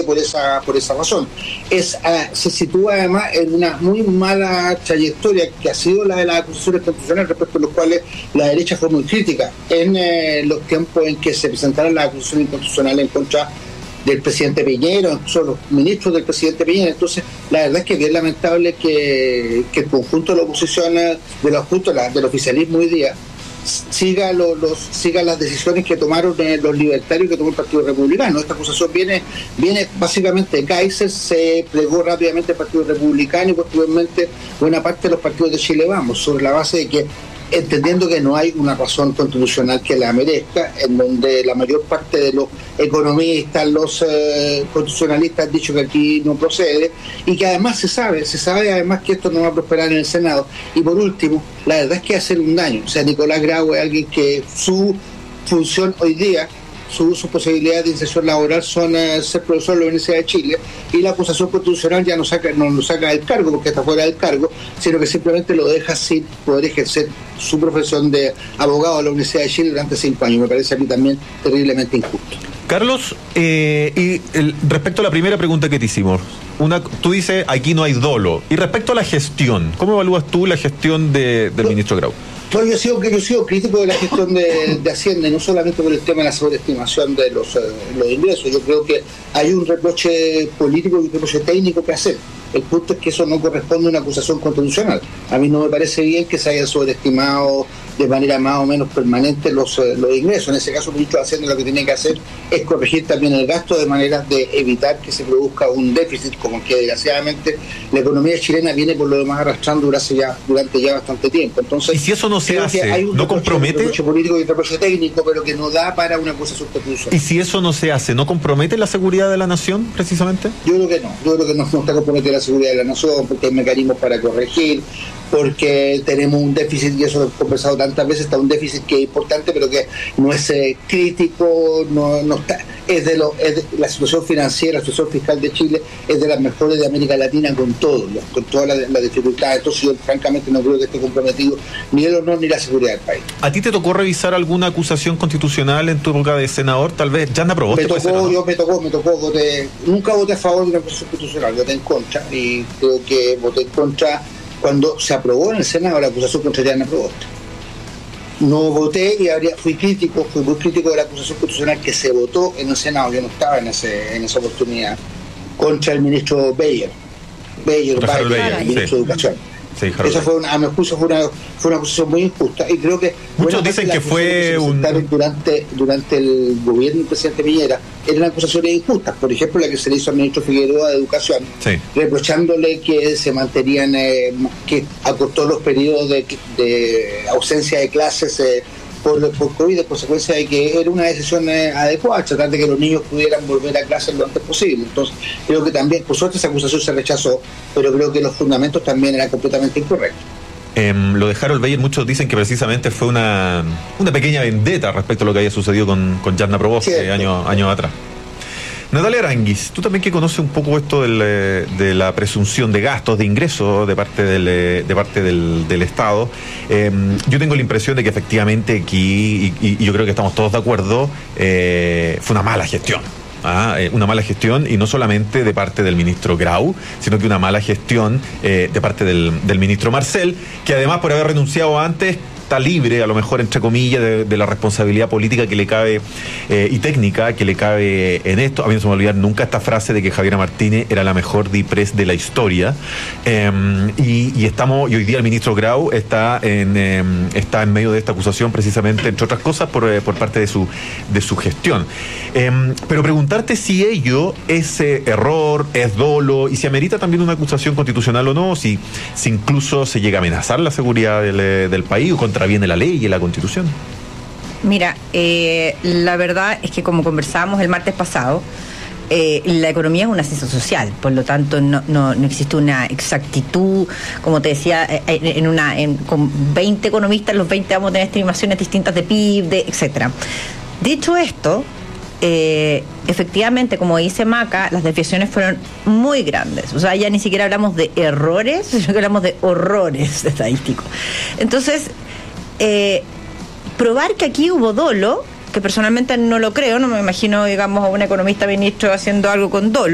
por esa razón. Se sitúa además en una muy mala trayectoria que ha sido la de las acusaciones constitucionales, respecto a los cuales la derecha fue muy crítica en los tiempos en que se presentaron las acusaciones constitucionales en contra del presidente Piñera, incluso los ministros del presidente Piñera. Entonces, la verdad es que es bien lamentable que el conjunto de la oposición, del oficialismo hoy día, siga las decisiones que tomaron los libertarios, que tomó el Partido Republicano. Esta acusación viene básicamente de Kaiser, se plegó rápidamente el Partido Republicano y posteriormente buena parte de los partidos de Chile Vamos, sobre la base de que, entendiendo que no hay una razón constitucional que la merezca, en donde la mayor parte de los economistas, los constitucionalistas han dicho que aquí no procede, y que además se sabe además que esto no va a prosperar en el Senado. Y por último, la verdad es que hacer un daño. O sea, Nicolás Grau es alguien que su función hoy día, sus posibilidades de inserción laboral son ser profesor de la Universidad de Chile, y la acusación constitucional ya no lo saca del cargo porque está fuera del cargo, sino que simplemente lo deja sin poder ejercer su profesión de abogado de la Universidad de Chile durante 5 años. Me parece a mí también terriblemente injusto. Carlos, respecto a la primera pregunta que te hicimos, tú dices aquí no hay dolo, y respecto a la gestión, ¿cómo evalúas tú la gestión del ministro Grau? Yo he sido crítico de la gestión de Hacienda, y no solamente por el tema de la sobreestimación de los ingresos. Yo creo que hay un reproche político y un reproche técnico que hacer. El punto es que eso no corresponde a una acusación constitucional. A mí no me parece bien que se hayan sobreestimado de manera más o menos permanente los ingresos. En ese caso, el ministro de Hacienda lo que tiene que hacer es corregir también el gasto, de manera de evitar que se produzca un déficit, como que desgraciadamente la economía chilena viene por lo demás arrastrando durante ya bastante tiempo. Entonces, y si eso no se hace, ¿no compromete? Un reproche político y un reproche técnico, pero que no da para una acusación constitucional. ¿Y si eso no se hace, no compromete la seguridad de la nación, precisamente? Yo creo que no está comprometido la seguridad de la nación, porque hay mecanismos para corregir, porque tenemos un déficit, y eso lo hemos conversado tantas veces, está un déficit que es importante, pero que no es crítico, no está, la situación financiera, la situación fiscal de Chile es de las mejores de América Latina, con todas las dificultades. Entonces yo francamente no creo que esté comprometido ni el honor ni la seguridad del país. ¿A ti te tocó revisar alguna acusación constitucional en tu época de senador? Tal vez ya no probaste. Me tocó, nunca voté a favor de una acusación constitucional, voté en contra, y creo que voté en contra cuando se aprobó en el Senado la acusación contra Diana Proboste. No voté y fui muy crítico de la acusación constitucional que se votó en el Senado. Yo no estaba en esa oportunidad, contra el ministro Beyer, el ministro de Educación. Sí, esa a mi juicio fue una acusación muy injusta, y creo que muchos dicen que fue durante el gobierno del presidente Piñera eran acusaciones injustas. Por ejemplo, la que se le hizo al ministro Figueroa de Educación, reprochándole que se mantenían, que acortó los periodos de ausencia de clases por COVID, en consecuencia de que era una decisión adecuada, tratar de que los niños pudieran volver a clases lo antes posible. Entonces, creo que también, por suerte, esa acusación se rechazó, pero creo que los fundamentos también eran completamente incorrectos. Lo de Harold Beyer, muchos dicen que precisamente fue una pequeña vendetta respecto a lo que había sucedido con Diana Proboste años atrás. Natalia Aránguiz, tú también que conoces un poco esto de la presunción de gastos, de ingresos de parte del Estado, yo tengo la impresión de que efectivamente aquí, y yo creo que estamos todos de acuerdo, fue una mala gestión. Una mala gestión, y no solamente de parte del ministro Grau, sino que una mala gestión de parte del ministro Marcel, que además, por haber renunciado antes, está libre, a lo mejor entre comillas, de la responsabilidad política que le cabe y técnica que le cabe en esto. A mí no se me va a olvidar nunca esta frase de que Javiera Martínez era la mejor DIPRES de la historia, y hoy día el ministro Grau está en medio de esta acusación, precisamente, entre otras cosas, por parte de su gestión. Pero preguntarte si ello es error, es dolo, y si amerita también una acusación constitucional o no, si incluso se llega a amenazar la seguridad del país o contraviene la ley y la Constitución. Mira, la verdad es que, como conversábamos el martes pasado, la economía es una ciencia social, por lo tanto no existe una exactitud, como te decía, con 20 economistas, los 20 vamos a tener estimaciones distintas de PIB, etcétera. Dicho esto, efectivamente, como dice Maca, las desviaciones fueron muy grandes. O sea, ya ni siquiera hablamos de errores, sino que hablamos de horrores estadísticos. Entonces, probar que aquí hubo dolo, que personalmente no lo creo, no me imagino, digamos, a un economista ministro haciendo algo con dolo.